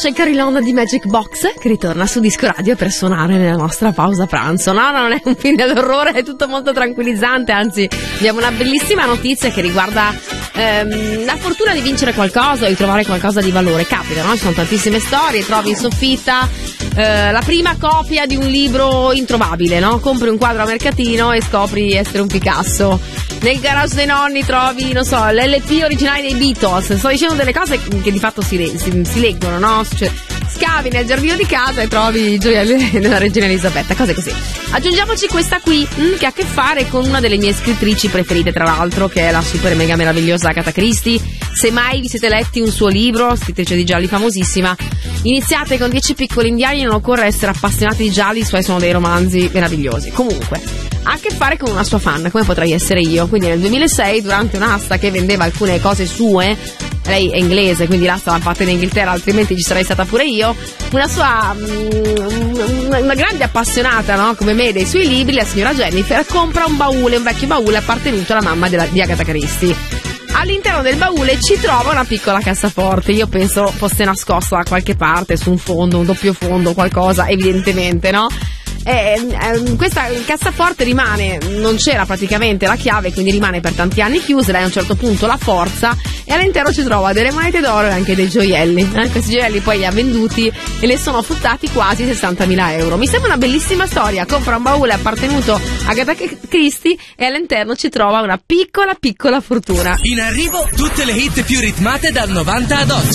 c'è Carillon di Magic Box che ritorna su Disco Radio per suonare nella nostra pausa pranzo. No, non è un film d'orrore, è tutto molto tranquillizzante, anzi abbiamo una bellissima notizia che riguarda la fortuna di vincere qualcosa o di trovare qualcosa di valore. Capita, no? Ci sono tantissime storie, trovi in soffitta la prima copia di un libro introvabile, no? Compri un quadro a mercatino e scopri essere un Picasso. Nel garage dei nonni trovi, non so, l'LP originale dei Beatles. Sto dicendo delle cose che di fatto si leggono, no? Cioè, scavi nel giardino di casa e trovi i gioielli della regina Elisabetta, cose così. Aggiungiamoci questa qui che ha a che fare con una delle mie scrittrici preferite, tra l'altro, che è la super mega meravigliosa Agatha Christie. Se mai vi siete letti un suo libro, scrittrice di gialli famosissima, iniziate con 10 piccoli indiani, non occorre essere appassionati di gialli, i suoi sono dei romanzi meravigliosi. Comunque, ha a che fare con una sua fan, come potrei essere io. Quindi nel 2006, durante un'asta che vendeva alcune cose sue, lei è inglese, quindi l'asta l'ha fatta in Inghilterra, altrimenti ci sarei stata pure io, una sua una grande appassionata, no, come me, dei suoi libri, la signora Jennifer, compra un vecchio baule appartenuto alla mamma di Agatha Christie. All'interno del baule ci trova una piccola cassaforte. Io penso fosse nascosta da qualche parte, su un fondo, un doppio fondo, qualcosa, evidentemente, no? Questa cassaforte rimane, non c'era praticamente la chiave, quindi rimane per tanti anni chiusa. Lei a un certo punto la forza e all'interno ci trova delle monete d'oro e anche dei gioielli. Questi gioielli poi li ha venduti e le sono fruttati quasi 60.000 euro. Mi sembra una bellissima storia. Compra un baule appartenuto a Agatha Christie e all'interno ci trova una piccola fortuna. In arrivo tutte le hit più ritmate dal 90 ad oggi.